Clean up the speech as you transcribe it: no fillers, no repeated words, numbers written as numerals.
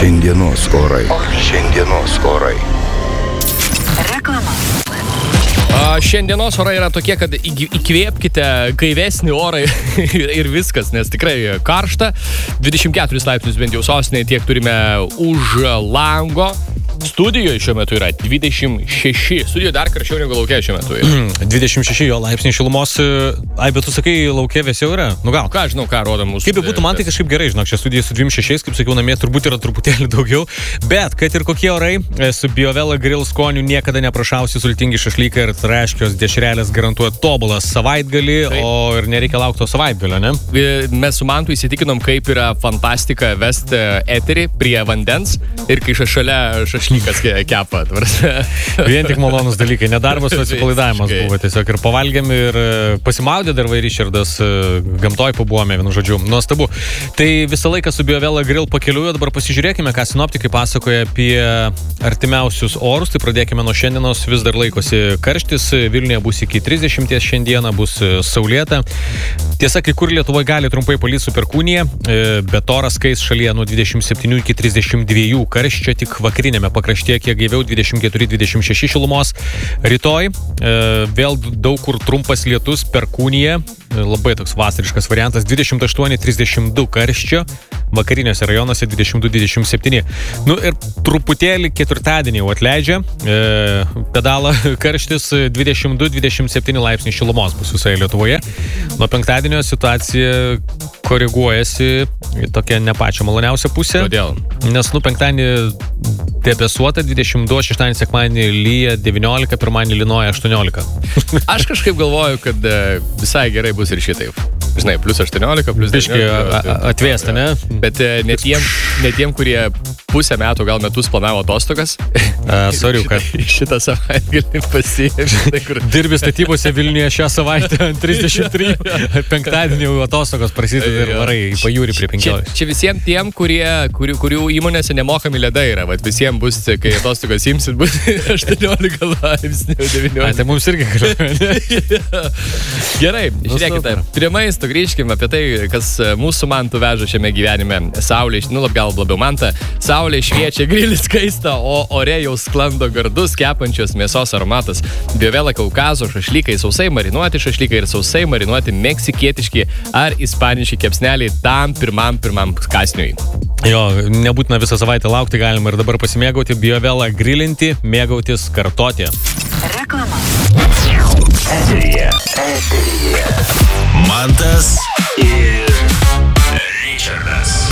Šiandienos orai. Reklama. Šiandienos orai yra tokie, kad įkvėpkite gaivesnį orą ir viskas, nes tikrai karšta. 24 laipsnius bent jau sostinėje tiek turime už lango. Studijoje šiuo metu yra 26. Studijoje dar karščiau negu lauke šiuo metu yra. 26 jo laipsniai šilumos. Ai, bet tu sakai, lauke vėsiau yra? Nu gal. Ką žinau, ką rodo mūsų. Kaip būtų, man tai kažkaip gerai, žinok, čia studija su 26, kaip sakiau, namie turbūt yra truputėlį daugiau. Bet, kad ir kokie orai, su BioVela Grill skoniu niekada neprašausi sultingi šašlykai ir traškios dešrelės garantuoja tobulas savaitgalį, o ir nereikia laukti to savaitgalio, ne? Mes su Mantu įsitikinom, kaip yra fantastika vesti eterį prie vandens ir kai šalia šašlykas kepa. Vien tik malonus dalykai, nedarbas, atsipalaidavimas buvo tiesiog ir pavalgėm ir pasimaudė dar Richardas, gamtoj pabuvome, vienu žodžiu, nuostabu. Tai visą laiką su BioVela Grill pakeliuoju, dabar pasižiūrėkime, ką sinoptikai pasakoja apie artimiausius orus, tai pradėkime nuo šiandienos, vis dar laikosi karštis, Vilniuje bus iki 30 šiandieną, bus saulėta. Tiesa, kai kur Lietuvoje gali trumpai palyti su perkūnija, bet oras kais šalyje nuo 27 iki 32 karščio, tik vakarinėme pakraštyje kiek gaiviau 24-26 šilumos. Rytoj vėl daug kur trumpas lietus, perkūnija, labai toks vasariškas variantas, 28-32 karščio, vakariniuose rajonuose 22-27. Nu ir truputėlį ketvirtadienį jau atleidžia, pedalą karštis 22-27 laipsnių šilumos bus visoje Lietuvoje. Nuo penktadienio situacija koreguojasi į tokią ne pačią maloniausią pusę. Kodėl? Nes penktadienį debesuota 22, šeštadienį sekmadienį lyja 19, pirmadienį lynoja 18. Aš kažkaip galvoju, kad visai gerai bus ir šitaip. Žinai, plus 18, plus 19. Biškai atvėsta, ne? Bet ne tiem, kurie pusę metų, gal metus planavo atostogas. Soriuka. Šitą savaitgalį pasiėmė. Dirbi statybose Vilniuje šią savaitę 33, penktadienį atostogos prasideda ir varai į pajūrį prie 15. Čia visiems tiem, kurių įmonėse nemokami ledai yra. Vat visiems bus, kai atostogos imsit, bus 18 laipsnių, 19. Tai mums irgi galioja. Gerai, žiūrėkite. Prie maisto grįžkime apie tai, kas mūsų Mantų veža šiame gyvenime. Saulė, gal labiau Mantą. Saulė šviečia, grilis kaista, o ore jau sklando gardus kepančios mėsos aromatas. BioVela Kaukazo šašlykai, sausai marinuoti šašlykai ir sausai marinuoti meksikietiški ar ispaniški kepsneliai tam pirmam kąsniui. Jo, nebūtina visą savaitę laukti, galima ir dabar pasimėgauti, BioVela grilinti, mėgautis, kartoti. Reklama. Eteryje. Mantas ir Richardas.